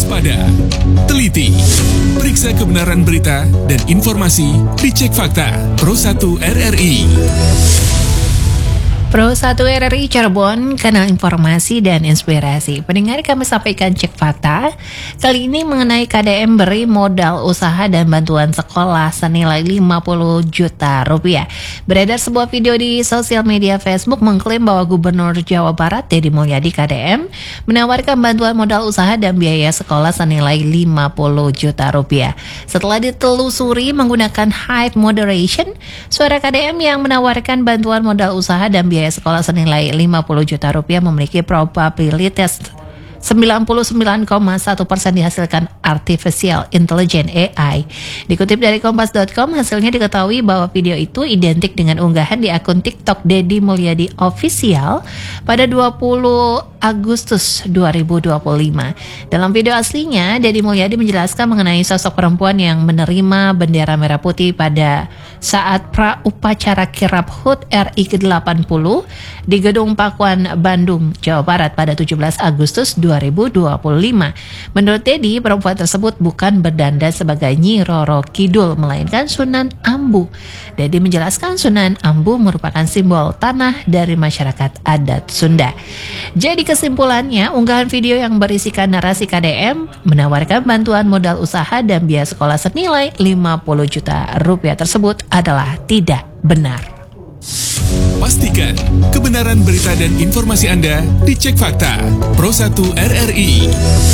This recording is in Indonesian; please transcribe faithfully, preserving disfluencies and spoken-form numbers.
waspada, teliti, periksa kebenaran berita dan informasi, dicek fakta. Pro satu R R I. Pro satu R R I Cirebon, kanal informasi dan inspirasi. Pendengar, kami sampaikan cek fakta. Kali ini mengenai K D M beri modal usaha dan bantuan sekolah senilai lima puluh juta rupiah. Beredar sebuah video di sosial media Facebook mengklaim bahwa Gubernur Jawa Barat Deddy Mulyadi K D M menawarkan bantuan modal usaha dan biaya sekolah senilai lima puluh juta rupiah. Setelah ditelusuri menggunakan height moderation, suara K D M yang menawarkan bantuan modal usaha dan biaya sekolah senilai lima puluh juta rupiah memiliki probabilitas sembilan puluh sembilan koma satu persen dihasilkan Artificial Intelligence A I. Dikutip dari kompas dot com, hasilnya diketahui bahwa video itu identik dengan unggahan di akun TikTok Deddy Mulyadi Official pada dua puluh Agustus dua ribu dua puluh lima. Dalam video aslinya, Deddy Mulyadi menjelaskan mengenai sosok perempuan yang menerima bendera merah putih pada saat pra upacara kirap H U T R I ke delapan puluh di Gedung Pakuan, Bandung, Jawa Barat pada tujuh belas Agustus dua ribu dua puluh lima. Menurut Deddy, perempuan tersebut bukan berdandan sebagai Nyi Roro Kidul, melainkan Sunan Ambu. Deddy menjelaskan Sunan Ambu merupakan simbol tanah dari masyarakat adat Sunda. Jadi kesimpulannya, unggahan video yang berisikan narasi K D M menawarkan bantuan modal usaha dan biaya sekolah senilai lima puluh juta rupiah tersebut adalah tidak benar. Pastikan kebenaran berita dan informasi Anda dicek fakta. Pro satu R R I.